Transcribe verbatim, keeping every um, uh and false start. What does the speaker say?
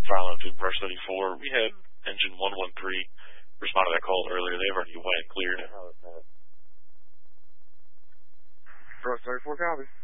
filing to Brush thirty-four. We had engine one one three respond to that call earlier. They've already went and cleared. Brush thirty-four, copy.